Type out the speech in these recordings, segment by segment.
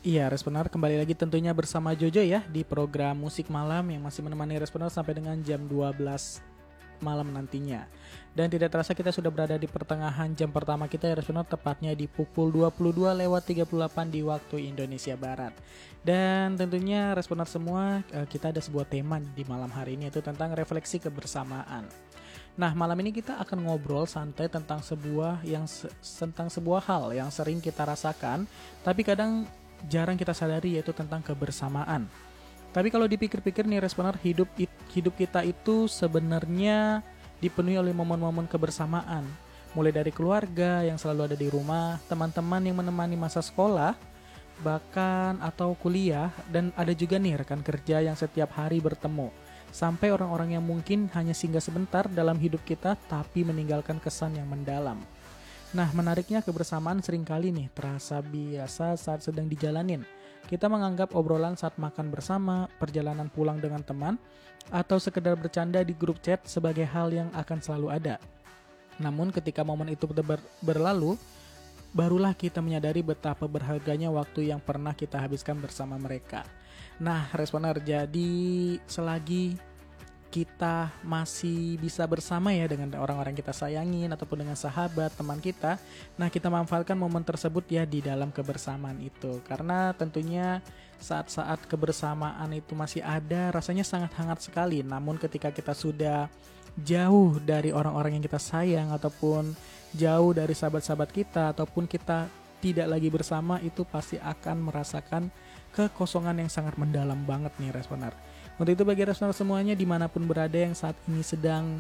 Iya, Responer kembali lagi tentunya bersama Jojo ya di program Musik Malam yang masih menemani Responer sampai dengan jam 12 malam nantinya. Dan tidak terasa kita sudah berada di pertengahan jam pertama kita ya Responer, tepatnya di pukul 22:38 di waktu Indonesia Barat. Dan tentunya Responer semua, kita ada sebuah tema di malam hari ini, yaitu tentang refleksi kebersamaan. Nah, malam ini kita akan ngobrol santai tentang tentang sebuah hal yang sering kita rasakan, tapi kadang jarang kita sadari, yaitu tentang kebersamaan. Tapi kalau dipikir-pikir nih Responer, hidup kita itu sebenarnya dipenuhi oleh momen-momen kebersamaan. Mulai dari keluarga yang selalu ada di rumah, teman-teman yang menemani masa sekolah, bahkan atau kuliah, dan ada juga nih rekan kerja yang setiap hari bertemu. Sampai orang-orang yang mungkin hanya singgah sebentar dalam hidup kita tapi meninggalkan kesan yang mendalam. Nah, menariknya kebersamaan seringkali nih terasa biasa saat sedang dijalanin. Kita menganggap obrolan saat makan bersama, perjalanan pulang dengan teman, atau sekedar bercanda di grup chat sebagai hal yang akan selalu ada. Namun ketika momen itu berlalu, barulah kita menyadari betapa berharganya waktu yang pernah kita habiskan bersama mereka. Nah, Responer, jadi selagi kita masih bisa bersama ya dengan orang-orang kita sayangin ataupun dengan sahabat, teman kita, nah kita manfaatkan momen tersebut ya di dalam kebersamaan itu. Karena tentunya saat-saat kebersamaan itu masih ada, rasanya sangat hangat sekali. Namun ketika kita sudah jauh dari orang-orang yang kita sayang, ataupun jauh dari sahabat-sahabat kita, ataupun kita tidak lagi bersama, itu pasti akan merasakan kekosongan yang sangat mendalam banget nih Responer. Untuk itu bagi Responer semuanya dimanapun berada yang saat ini sedang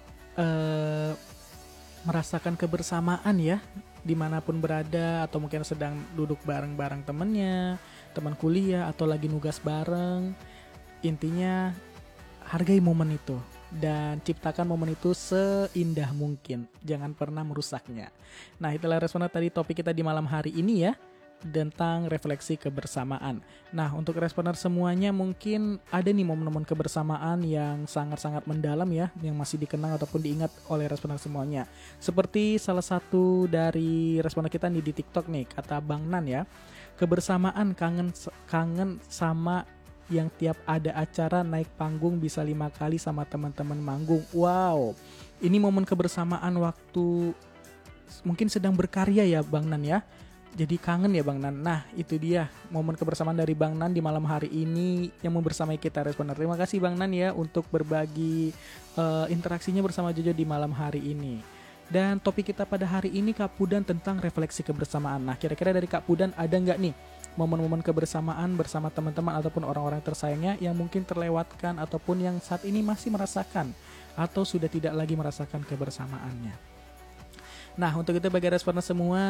merasakan kebersamaan ya, dimanapun berada, atau mungkin sedang duduk bareng-bareng temennya, teman kuliah, atau lagi nugas bareng, intinya hargai momen itu dan ciptakan momen itu seindah mungkin. Jangan pernah merusaknya. Nah, itulah Responer tadi topik kita di malam hari ini ya, tentang refleksi kebersamaan. Nah, untuk Responer semuanya mungkin ada nih momen-momen kebersamaan yang sangat-sangat mendalam ya, yang masih dikenang ataupun diingat oleh Responer semuanya. Seperti salah satu dari Responer kita nih di TikTok nih, kata Bang Nan ya, kebersamaan kangen sama yang tiap ada acara naik panggung bisa 5 kali sama teman-teman manggung. Wow, ini momen kebersamaan waktu mungkin sedang berkarya ya Bang Nan ya. Jadi kangen ya Bang Nan. Nah, itu dia momen kebersamaan dari Bang Nan di malam hari ini yang membersamai kita Responer. Terima kasih Bang Nan ya untuk berbagi interaksinya bersama Jojo di malam hari ini. Dan topik kita pada hari ini Kak Pudan tentang refleksi kebersamaan. Nah, kira-kira dari Kak Pudan ada nggak nih momen-momen kebersamaan bersama teman-teman ataupun orang-orang tersayangnya yang mungkin terlewatkan ataupun yang saat ini masih merasakan atau sudah tidak lagi merasakan kebersamaannya? Nah, untuk itu bagi Responer semua,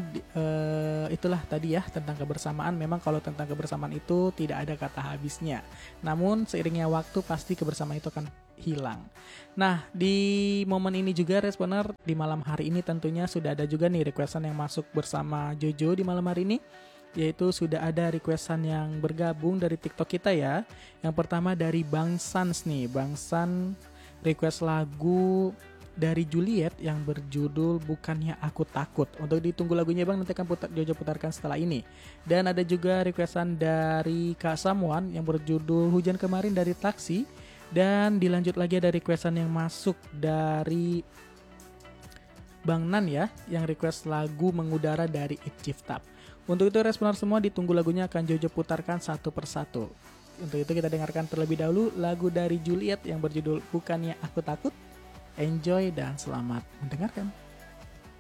itulah tadi ya tentang kebersamaan. Memang kalau tentang kebersamaan itu tidak ada kata habisnya. Namun seiringnya waktu pasti kebersamaan itu akan hilang. Nah, di momen ini juga Responer, di malam hari ini tentunya sudah ada juga nih requestan yang masuk bersama Jojo di malam hari ini. Yaitu sudah ada requestan yang bergabung dari TikTok kita ya. Yang pertama dari Bang Sans nih. Bang Sans request lagu dari Juliet yang berjudul Bukannya Aku Takut. Untuk ditunggu lagunya Bang, nanti akan Jojo putarkan setelah ini. Dan ada juga requestan dari Kak Samuan yang berjudul Hujan Kemarin dari Taksi. Dan dilanjut lagi ada requestan yang masuk dari Bang Nan ya, yang request lagu Mengudara dari It Ciftap. Untuk itu Responer semua ditunggu lagunya akan Jojo putarkan satu persatu. Untuk itu kita dengarkan terlebih dahulu lagu dari Juliet yang berjudul Bukannya Aku Takut. Enjoy dan selamat mendengarkan.